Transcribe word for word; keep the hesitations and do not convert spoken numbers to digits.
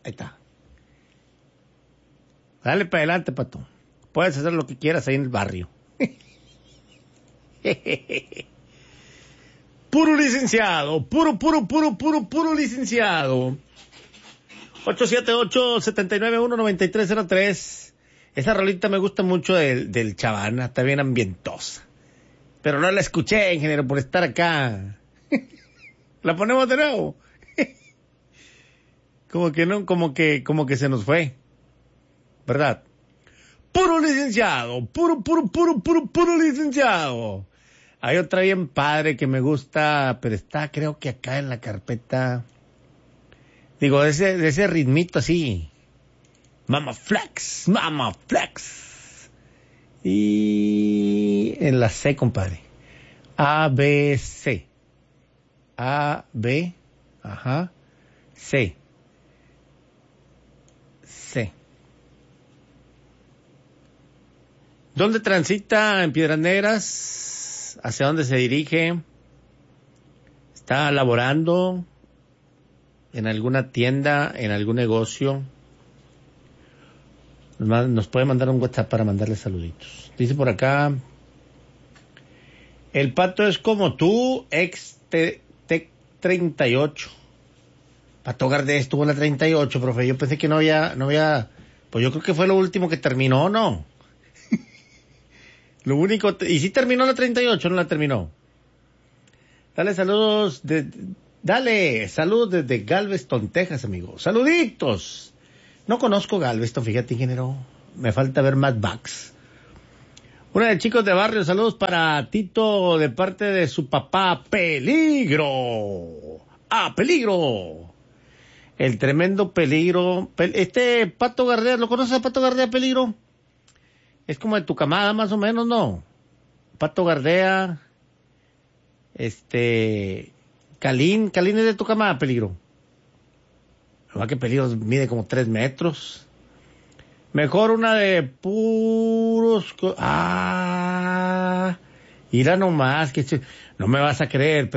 Ahí está. Dale para adelante, Pato. Puedes hacer lo que quieras ahí en el barrio. Puro licenciado, puro, puro, puro, puro, puro licenciado. ocho siete ocho, siete nueve uno, nueve tres cero tres. Esa rolita me gusta mucho del, del Chavana, está bien ambientosa. Pero no la escuché, ingeniero, por estar acá. ¿La ponemos de nuevo? Como que no, como que, como que se nos fue. ¿Verdad? Puro licenciado, puro, puro, puro, puro, puro licenciado. Hay otra bien padre que me gusta, pero está creo que acá en la carpeta. Digo, de ese, de ese ritmito así. Mama Flex, Mama Flex. Y en la C, compadre. A, B, C. A, B, ajá, C. C. ¿Dónde transita? En Piedras Negras. ¿Hacia dónde se dirige? ¿Está laborando en alguna tienda, en algún negocio? Nos, nos puede mandar un WhatsApp para mandarle saluditos. Dice por acá, el Pato es como tú, ex T treinta y ocho. Pato Gardés estuvo en la treinta y ocho, profe. Yo pensé que no había, no había, pues yo creo que fue lo último que terminó, ¿no? Lo único, y sí terminó la treinta y ocho, no la terminó. Dale saludos, de, dale saludos desde Galveston, Texas, amigo. Saluditos. No conozco Galveston, fíjate, ingeniero. Me falta ver Mad Max. Una de chicos de barrio, saludos para Tito de parte de su papá, Peligro. ¡Ah, Peligro! El tremendo Peligro. Este Pato Gardea, ¿lo conoces a Pato Gardea, Peligro? Es como de tu camada, más o menos, ¿no? Pato Gardea, este, Calín, Calín es de tu camada, Peligro. ¿Verdad que Peligro mide como tres metros? Mejor una de puros... Ah, mira nomás, que no me vas a creer,